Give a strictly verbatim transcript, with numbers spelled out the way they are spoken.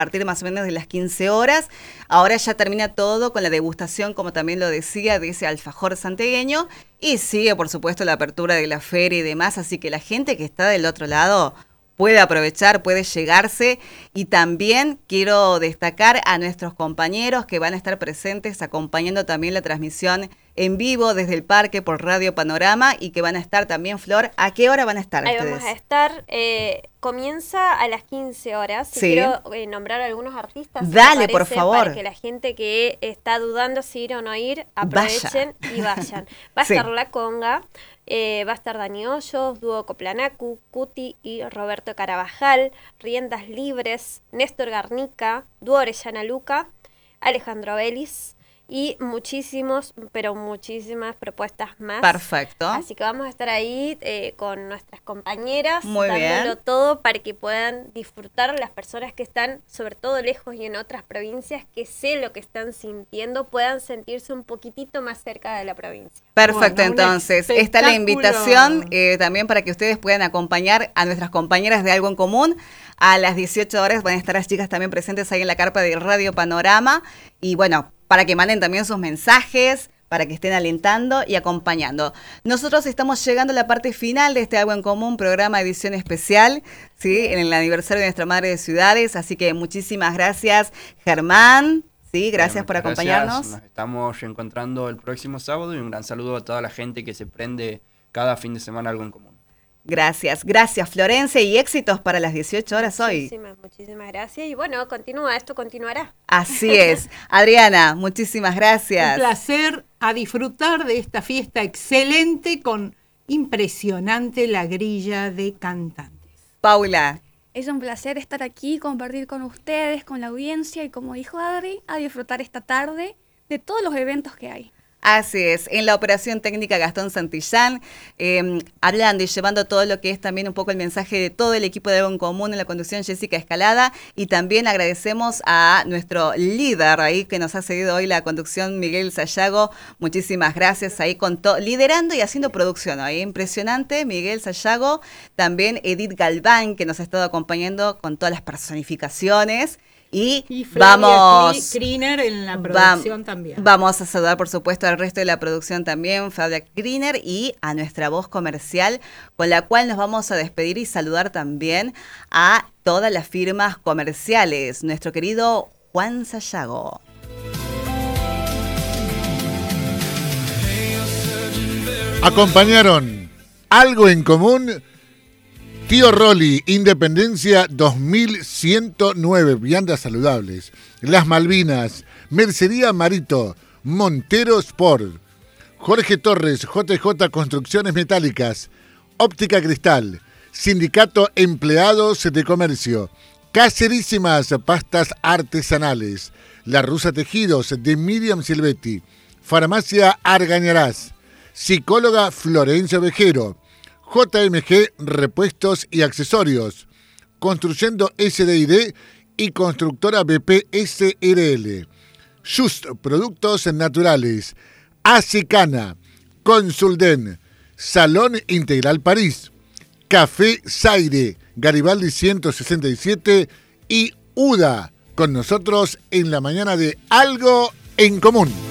partir más o menos de las quince horas. Ahora ya termina todo con la degustación, como también lo decía, de ese alfajor santiagueño. Y sigue, por supuesto, la apertura de la feria y demás. Así que la gente que está del otro lado puede aprovechar, puede llegarse. Y también quiero destacar a nuestros compañeros que van a estar presentes acompañando también la transmisión en vivo desde el parque por Radio Panorama y que van a estar también, Flor. ¿A qué hora van a estar Ahí ustedes? vamos a estar, eh, comienza a las quince horas. Si Sí. quiero eh, nombrar algunos artistas. si Dale, te por parece, favor. Para que la gente que está dudando si ir o no ir, aprovechen Vaya. y vayan. Va a Sí. estar La Conga, eh, va a estar Dani Hoyos, Dúo Coplanacu, Cuti y Roberto Carabajal, Riendas Libres, Néstor Garnica, Dúo Orellana Luca, Alejandro Belis y muchísimos, pero muchísimas propuestas más. Perfecto. Así que vamos a estar ahí eh, con nuestras compañeras, Muy dándolo bien. todo para que puedan disfrutar las personas que están, sobre todo lejos y en otras provincias, que sé lo que están sintiendo, puedan sentirse un poquitito más cerca de la provincia. Perfecto, Bueno, un entonces está la espectáculo. invitación eh, también para que ustedes puedan acompañar a nuestras compañeras de Algo en Común. A las dieciocho horas van a estar las chicas también presentes ahí en la carpa de Radio Panorama. Y bueno, para que manden también sus mensajes, para que estén alentando y acompañando. Nosotros estamos llegando a la parte final de este Algo en Común, programa edición especial, ¿sí? En el aniversario de nuestra Madre de Ciudades. Así que muchísimas gracias, Germán. Sí, gracias Bueno, por muchas acompañarnos. gracias. Nos estamos reencontrando el próximo sábado y un gran saludo a toda la gente que se prende cada fin de semana Algo en Común. Gracias, gracias Florencia y éxitos para las dieciocho horas hoy. Muchísimas, muchísimas gracias. Y bueno, continúa, esto continuará. Así es. Adriana, muchísimas gracias. Un placer a disfrutar de esta fiesta excelente con impresionante la grilla de cantantes. Paula. Es un placer estar aquí, compartir con ustedes, con la audiencia y como dijo Adri, a disfrutar esta tarde de todos los eventos que hay. Así es, en la operación técnica Gastón Santillán, eh, hablando y llevando todo lo que es también un poco el mensaje de todo el equipo de Algo en Común en la conducción Jessica Escalada, y también agradecemos a nuestro líder ahí que nos ha seguido hoy la conducción, Miguel Sayago. Muchísimas gracias ahí con todo, liderando y haciendo producción ahí, impresionante Miguel Sayago, también Edith Galván que nos ha estado acompañando con todas las personificaciones. Y, Y Flavia vamos Kriner en la va- producción también. Vamos a saludar, por supuesto, al resto de la producción también, Flavia Kriner, y a nuestra voz comercial, con la cual nos vamos a despedir y saludar también a todas las firmas comerciales. Nuestro querido Juan Sayago. Acompañaron Algo en Común, Tío Rolly, Independencia dos mil ciento nueve, viandas saludables, Las Malvinas, Mercería Marito, Montero Sport, Jorge Torres, J J Construcciones Metálicas, Óptica Cristal, Sindicato Empleados de Comercio, Caserísimas Pastas Artesanales, La Rusa Tejidos de Miriam Silvetti, Farmacia Argañarás, Psicóloga Florencia Vejero, J M G Repuestos y Accesorios, Construyendo S D I D y Constructora B P S R L, Just Productos Naturales, Acicana, Consulden, Salón Integral París, Café Zaire, Garibaldi ciento sesenta y siete y UDA, con nosotros en la mañana de Algo en Común.